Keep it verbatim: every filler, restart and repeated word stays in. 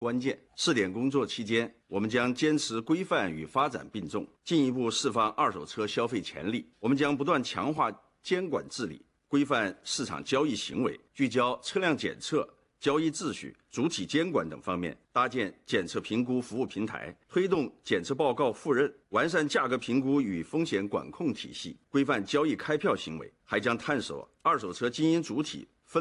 关键。试点工作期间，我们将坚持规范与发展并重，进一步释放二手车消费潜力。我们将不断强化监管治理，规范市场交易行为，聚焦车辆检测、交易秩序、主体监管等方面，搭建检测评估服务平台，推动检测报告复认，完善价格评估与风险管控体系，规范交易开票行为。还将探索二手车经营主体